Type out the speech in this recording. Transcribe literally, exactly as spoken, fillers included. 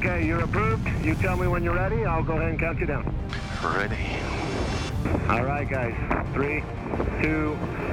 Okay, you're approved. You tell me when you're ready. I'll go ahead and count you down. Ready. All right, guys. Three, two,